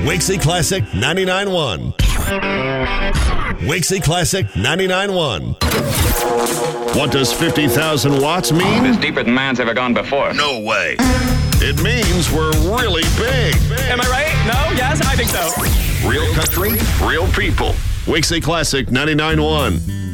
Wakesy Classic 99.1. Wakesy Classic 99.1. What does 50,000 watts mean? It's deeper than man's ever gone before. No way. It means we're really big. Am I right? No? Yes? I think so. Real country, real people. Wakesy Classic 99.1.